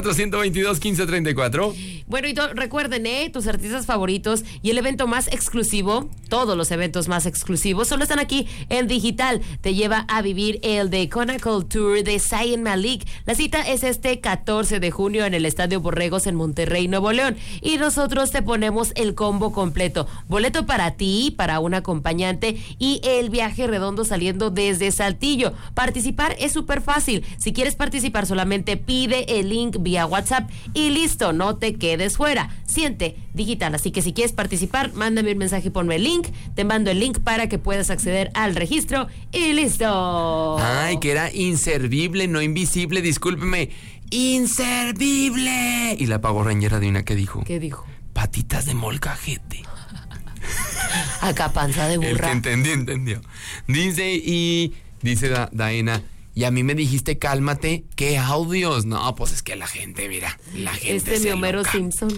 844-122-1534. Bueno, y recuerden, tus artistas favoritos y el evento más exclusivo, todos los eventos más exclusivos, solo están aquí en digital. Te lleva a vivir el The Conacle Tour de Zayn Malik. La cita es este 14 de junio en el Estadio Borregos en Monterrey, Nuevo León. Y nosotros te ponemos el combo completo. Boleto para ti, para un acompañante y el viaje redondo saliendo desde Saltillo. Participar es súper fácil. Si quieres participar, solamente pide el link vía WhatsApp y listo, no te quedes fuera. Siente digital. Así que si quieres participar, mándame un mensaje y ponme el link. Te mando el link para que puedas acceder al registro y listo. Ay, que era inservible, no invisible, discúlpeme. ¡Inservible! Y la Power Ranger adivina qué dijo. ¿Qué dijo? Patitas de molcajete. Acá panza de burra. El que entendió. Dice Daena, y a mí me dijiste cálmate, ¿qué audios? No, pues es que la gente, mira, la gente mi Homero Simpson.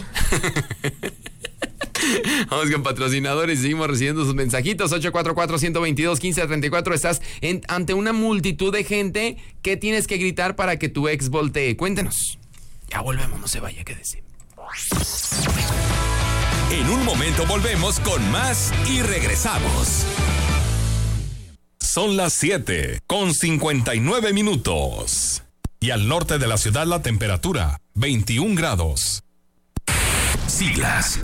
Vamos con patrocinadores, seguimos recibiendo sus mensajitos. 844-122-1534. Estás ante una multitud de gente. ¿Qué tienes que gritar para que tu ex voltee? Cuéntenos. Ya volvemos, no se vaya, quédese. En un momento volvemos con más y regresamos. Son las 7:59. Y al norte de la ciudad la temperatura 21 grados. Siglas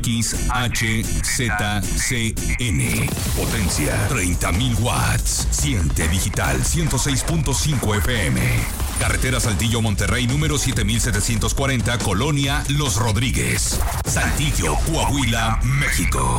XHZCN. Potencia 30.000 watts. Siente digital 106.5 FM. Carretera Saltillo Monterrey número 7740, Colonia Los Rodríguez. Saltillo, Coahuila, México.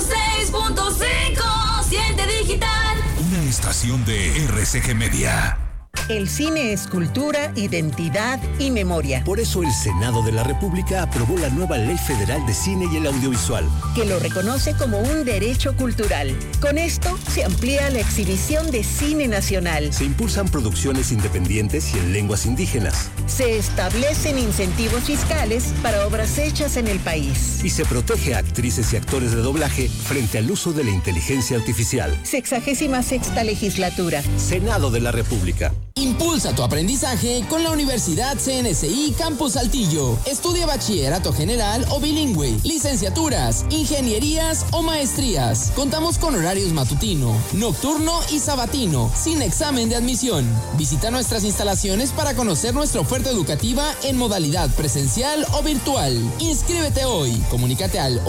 106.5. Siente digital. Una estación de RCG Media. El cine es cultura, identidad y memoria. Por eso el Senado de la República aprobó la nueva Ley Federal de Cine y el Audiovisual, que lo reconoce como un derecho cultural. Con esto se amplía la exhibición de cine nacional. Se impulsan producciones independientes y en lenguas indígenas. Se establecen incentivos fiscales para obras hechas en el país. Y se protege a actrices y actores de doblaje frente al uso de la inteligencia artificial. 66ª legislatura. Senado de la República. Impulsa tu aprendizaje con la Universidad CNSI Campus Saltillo. Estudia bachillerato general o bilingüe, licenciaturas, ingenierías o maestrías. Contamos con horarios matutino, nocturno y sabatino, sin examen de admisión. Visita nuestras instalaciones para conocer nuestra oferta educativa en modalidad presencial o virtual. Inscríbete hoy. Comunícate al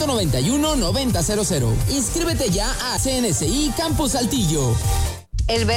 844-191-9000. Inscríbete ya a CNSI Campus Saltillo. El